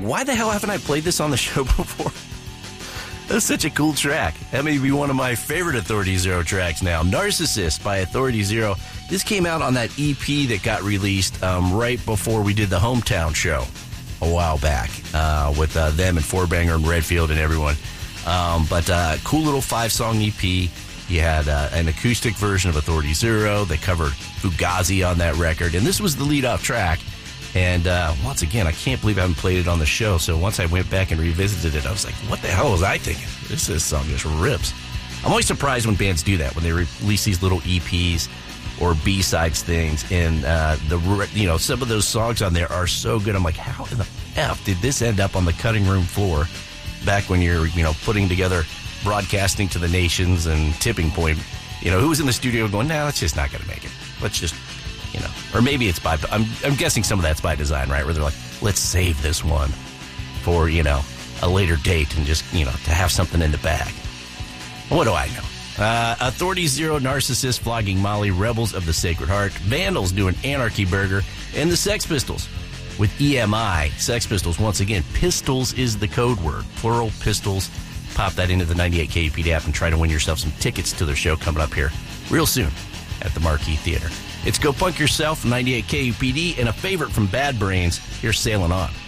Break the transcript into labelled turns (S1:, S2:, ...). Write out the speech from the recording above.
S1: why the hell haven't I played this on the show before? That's such a cool track. That may be one of my favorite Authority Zero tracks now. Narcissist by Authority Zero. This came out on that EP that got released right before we did the Hometown show a while back with them and Fourbanger and Redfield and everyone. But cool little 5-song EP. You had an acoustic version of Authority Zero. They covered Fugazi on that record. And this was the lead-off track. And once again, I can't believe I haven't played it on the show. So once I went back and revisited it, I was like, what the hell was I thinking? This song just rips. I'm always surprised when bands do that, when they release these little EPs or B-sides things. And some of those songs on there are so good. I'm like, how in the F did this end up on the cutting room floor back when you're, putting together Broadcasting to the Nations and Tipping Point? Who was in the studio going, nah, that's just not going to make it. Let's just... or maybe it's by, I'm guessing some of that's by design, right? Where they're like, let's save this one for, a later date and just, to have something in the bag. What do I know? Authority Zero, Narcissist, Flogging Molly, Rebels of the Sacred Heart, Vandals doing Anarchy Burger, and the Sex Pistols with EMI. Sex Pistols, once again, pistols is the code word, plural pistols. Pop that into the 98 KUPD app and try to win yourself some tickets to their show coming up here real soon at the Marquee Theater. It's Go Punk Yourself, 98 KUPD, and a favorite from Bad Brains. Here's Sailing On.